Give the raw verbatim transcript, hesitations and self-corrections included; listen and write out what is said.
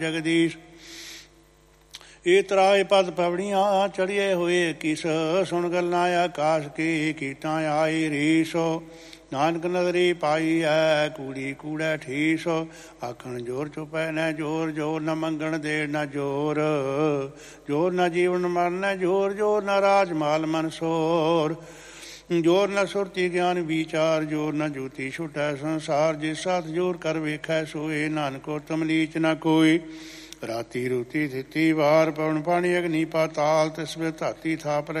ਜਗਦੀਸ਼। ਇਹ ਤਰਾਏ ਪਦ ਪਵੜੀਆਂ ਚੜ੍ਹੀਏ ਹੋਏ ਕਿਸ, ਸੁਣ ਗੱਲਾਂ ਆਕਾਸ਼ ਕੀ ਕੀਟਾਂ ਆਈ ਰੀਸ। ਨਾਨਕ ਨਦਰੀ ਪਾਈ ਹੈ ਕੂੜੀ ਕੂੜੈ ਠੀਸ। ਆਖਣ ਜੋਰ ਚੁਪੈ ਨੈ ਜੋਰ, ਜੋਰ ਨ ਮੰਗਣ ਦੇਣ ਨ ਜੋਰ। ਜੋਰ ਨ ਜੀਵਨ ਮਰਨ ਜੋਰ, ਜੋਰ ਨ ਰਾਜ ਮਾਲ ਮਨਸੋਰ। ਜੋਰ ਨ ਸੁਰਤੀ ਗਿਆਨ ਵਿਚਾਰ, ਜੋਰ ਨ ਜੋਤੀ ਛੁਟੈ ਸੰਸਾਰ। ਜਿਸ ਸਾਥ ਜੋਰ ਕਰ ਵੇਖੈ ਸੋਏ, ਨਾਨਕੋ ਤੁਮ ਨੀਚ ਨ ਕੋਈ। ਰਾਤੀ ਰੂਤੀ ਥਿਤੀ ਵਾਰ, ਪਵਨ ਪਾਣੀ ਅਗਨੀ ਪਾਤਾਲ। ਤਿਸ ਵਿੱਚ ਧਾਤੀ ਥਾਪ